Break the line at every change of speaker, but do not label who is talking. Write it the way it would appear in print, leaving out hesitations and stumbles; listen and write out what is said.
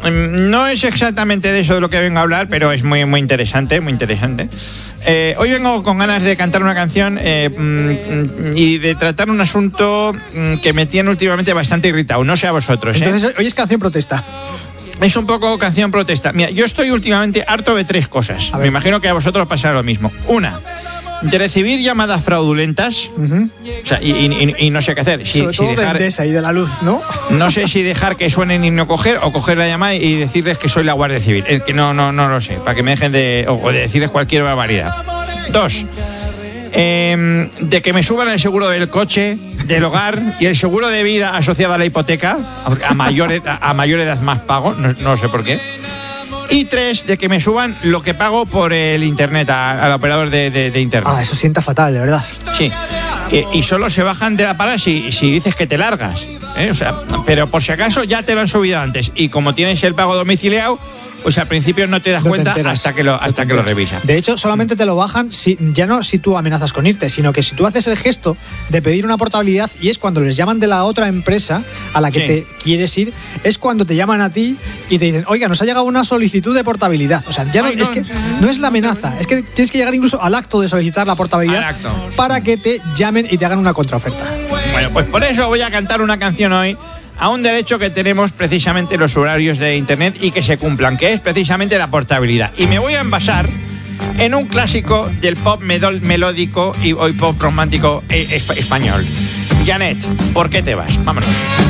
No es exactamente de eso de lo que vengo a hablar, pero es muy, muy interesante, muy interesante. Hoy vengo con ganas de cantar una canción y de tratar un asunto que me tiene últimamente bastante irritado. No sé a vosotros.
Entonces, hoy es canción protesta.
Es un poco canción protesta. Mira, yo estoy últimamente harto de tres cosas. Me imagino que a vosotros pasará lo mismo. Una, de recibir llamadas fraudulentas. O sea, y no sé qué hacer.
Sobre todo de Endesa y de la luz, ¿no?
No sé si dejar que suenen y no coger, o coger la llamada y decirles que soy la Guardia Civil. Que no lo sé, para que me dejen o de decirles cualquier barbaridad. Dos, de que me suban el seguro del coche, del hogar y el seguro de vida asociado a la hipoteca. A mayor edad más pago, no sé por qué. Y tres, de que me suban lo que pago por el internet, al operador de internet.
Eso sienta fatal, de verdad.
Sí. Y solo se bajan de la parada si dices que te largas. O sea, pero por si acaso ya te lo han subido antes. Y como tienes el pago domiciliado, pues al principio no te das cuenta hasta que lo revisas.
De hecho, solamente te lo bajan ya no si tú amenazas con irte, sino que si tú haces el gesto de pedir una portabilidad, y es cuando les llaman de la otra empresa a la que te quieres ir, es cuando te llaman a ti y te dicen, oiga, nos ha llegado una solicitud de portabilidad. O sea, ya no es la amenaza, es que tienes que llegar incluso al acto de solicitar la portabilidad para que te llamen y te hagan una contraoferta.
Bueno, pues por eso voy a cantar una canción hoy a un derecho que tenemos precisamente los usuarios de internet y que se cumplan, que es precisamente la portabilidad. Y me voy a envasar en un clásico del pop melódico y pop romántico español. Janet, ¿por qué te vas? Vámonos.